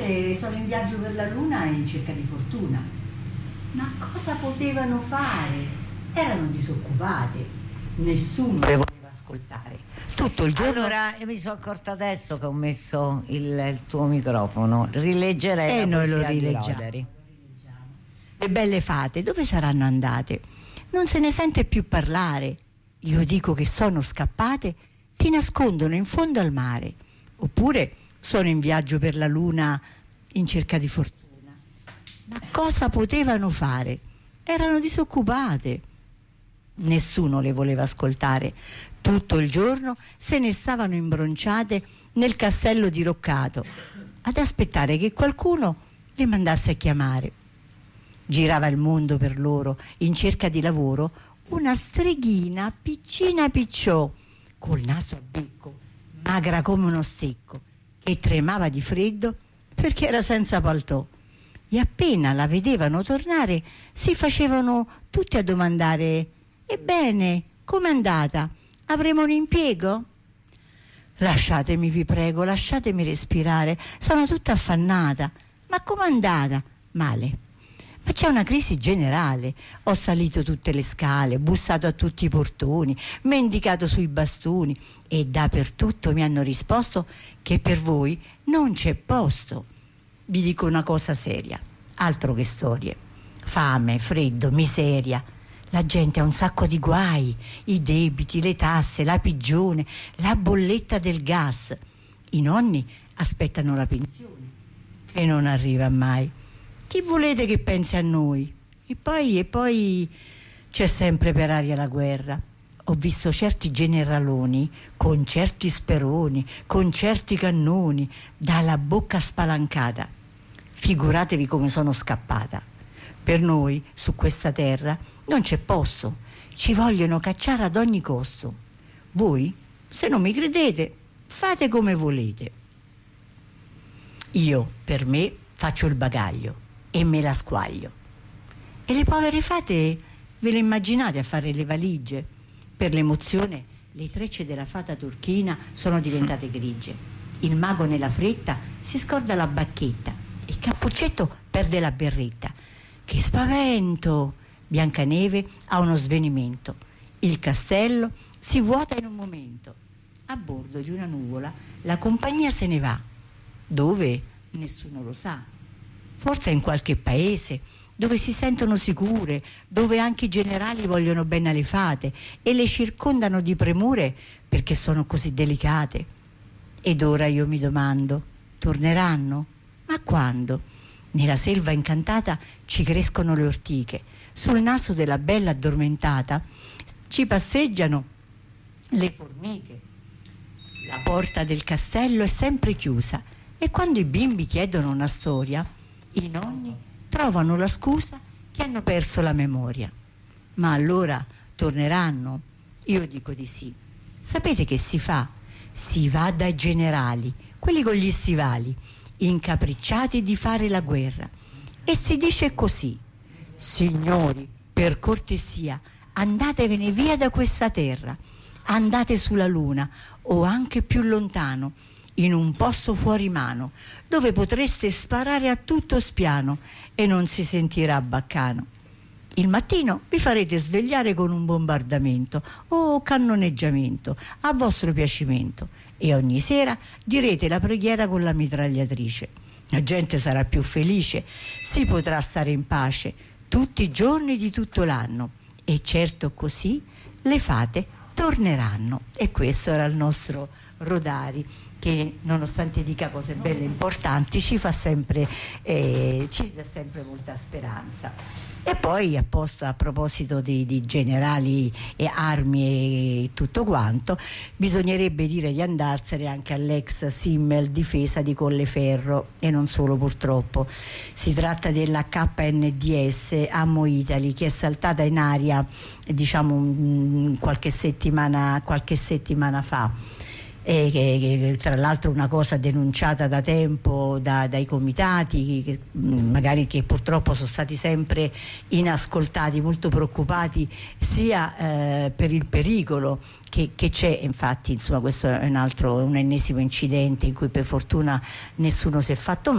fate? Sono in viaggio per la Luna in cerca di fortuna. Ma cosa potevano fare? Erano disoccupate, nessuno le voleva ascoltare. Tutto il giorno. Allora, mi sono accorta adesso che ho messo il tuo microfono. Rileggerei la noi lo poesia di rileggiamo. Roderi. Le belle fate, dove saranno andate? Non se ne sente più parlare. Io dico che sono scappate, si nascondono in fondo al mare. Oppure sono in viaggio per la Luna in cerca di fortuna. Ma cosa potevano fare? Erano disoccupate. Nessuno le voleva ascoltare. Tutto il giorno se ne stavano imbronciate nel castello diroccato, ad aspettare che qualcuno le mandasse a chiamare. Girava il mondo per loro in cerca di lavoro una streghina piccina picciò, col naso a becco, magra come uno stecco, che tremava di freddo perché era senza paltò. E appena la vedevano tornare si facevano tutti a domandare: ebbene, com'è andata? Avremo un impiego? Lasciatemi, vi prego, lasciatemi respirare, sono tutta affannata. Ma com'è andata? Male. Ma c'è una crisi generale. Ho salito tutte le scale, bussato a tutti i portoni, mendicato sui bastoni e dappertutto mi hanno risposto che per voi non c'è posto. Vi dico una cosa seria, altro che storie. Fame, freddo, miseria. La gente ha un sacco di guai, i debiti, le tasse, la pigione, la bolletta del gas. I nonni aspettano la pensione, che non arriva mai. Chi volete che pensi a noi? E poi c'è sempre per aria la guerra. Ho visto certi generaloni con certi speroni, con certi cannoni, dalla bocca spalancata. Figuratevi come sono scappata. Per noi, su questa terra, non c'è posto. Ci vogliono cacciare ad ogni costo. Voi, se non mi credete, fate come volete. Io, per me, faccio il bagaglio e me la squaglio. E le povere fate, ve le immaginate a fare le valigie? Per l'emozione, le trecce della fata turchina sono diventate grigie. Il mago nella fretta si scorda la bacchetta e il cappuccetto perde la berretta. Che spavento! Biancaneve ha uno svenimento. Il castello si vuota in un momento. A bordo di una nuvola la compagnia se ne va. Dove? Nessuno lo sa. Forse in qualche paese dove si sentono sicure, dove anche i generali vogliono bene alle fate e le circondano di premure perché sono così delicate. Ed ora io mi domando, torneranno? Ma quando? Nella selva incantata ci crescono le ortiche, sul naso della bella addormentata ci passeggiano le formiche. La porta del castello è sempre chiusa e quando i bimbi chiedono una storia, i nonni trovano la scusa che hanno perso la memoria. Ma allora torneranno? Io dico di sì. Sapete che si fa? Si va dai generali, quelli con gli stivali, incapricciati di fare la guerra, e si dice così: signori, per cortesia, andatevene via da questa terra, andate sulla Luna o anche più lontano, in un posto fuori mano, dove potreste sparare a tutto spiano e non si sentirà baccano. Il mattino vi farete svegliare con un bombardamento o cannoneggiamento a vostro piacimento e ogni sera direte la preghiera con la mitragliatrice. La gente sarà più felice, si potrà stare in pace tutti i giorni di tutto l'anno e certo così le fate torneranno. E questo era il nostro Rodari, che nonostante dica cose belle e importanti ci dà sempre molta speranza. E poi a proposito di generali e armi e tutto quanto, bisognerebbe dire di andarsene anche all'ex Simmel difesa di Colleferro, e non solo purtroppo. Si tratta della KNDS Ammo Italy, che è saltata in aria qualche settimana fa. E che tra l'altro una cosa denunciata da tempo dai comitati che purtroppo sono stati sempre inascoltati, molto preoccupati sia per il pericolo che c'è. Infatti, insomma, questo è un ennesimo incidente in cui per fortuna nessuno si è fatto male.